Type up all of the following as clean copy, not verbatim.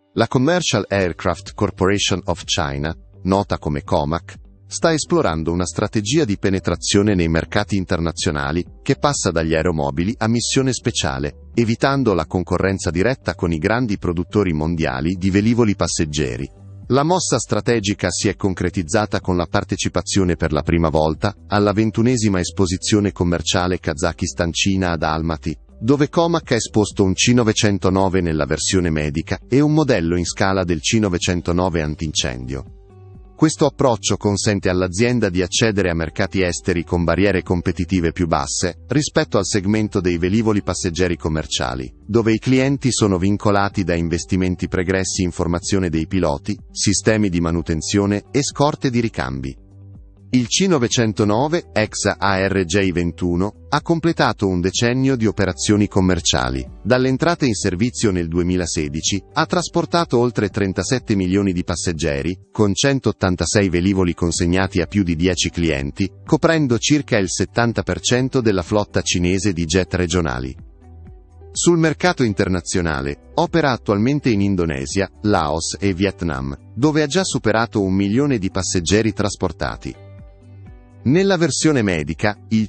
La Commercial Aircraft Corporation of China, nota come COMAC, sta esplorando una strategia di penetrazione nei mercati internazionali che passa dagli aeromobili a missione speciale, evitando la concorrenza diretta con i grandi produttori mondiali di velivoli passeggeri. La mossa strategica si è concretizzata con la partecipazione per la prima volta alla 21ª esposizione commerciale Kazakistan-Cina ad Almaty, dove COMAC ha esposto un C909 nella versione medica e un modello in scala del C909 antincendio. Questo approccio consente all'azienda di accedere a mercati esteri con barriere competitive più basse rispetto al segmento dei velivoli passeggeri commerciali, dove i clienti sono vincolati da investimenti pregressi in formazione dei piloti, sistemi di manutenzione e scorte di ricambi. Il C909, ex ARJ-21, ha completato un decennio di operazioni commerciali. Dall'entrata in servizio nel 2016, ha trasportato oltre 37 milioni di passeggeri, con 186 velivoli consegnati a più di 10 clienti, coprendo circa il 70% della flotta cinese di jet regionali. Sul mercato internazionale, opera attualmente in Indonesia, Laos e Vietnam, dove ha già superato 1 milione di passeggeri trasportati. Nella versione medica, il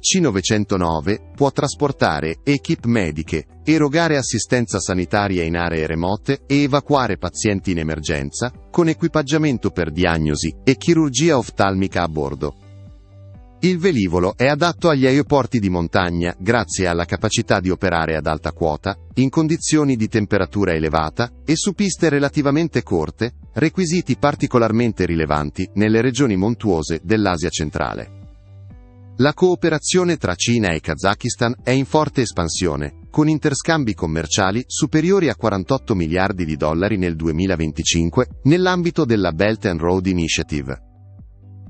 C909 può trasportare equip mediche, erogare assistenza sanitaria in aree remote e evacuare pazienti in emergenza, con equipaggiamento per diagnosi e chirurgia oftalmica a bordo. Il velivolo è adatto agli aeroporti di montagna grazie alla capacità di operare ad alta quota, in condizioni di temperatura elevata e su piste relativamente corte, requisiti particolarmente rilevanti nelle regioni montuose dell'Asia centrale. La cooperazione tra Cina e Kazakistan è in forte espansione, con interscambi commerciali superiori a 48 miliardi di dollari nel 2025, nell'ambito della Belt and Road Initiative.